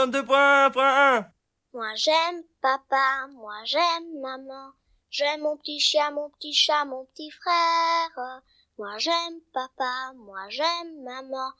deux points, point 1. Moi j'aime papa, moi j'aime maman. J'aime mon petit chien, mon petit chat, mon petit frère. Moi j'aime papa, moi j'aime maman.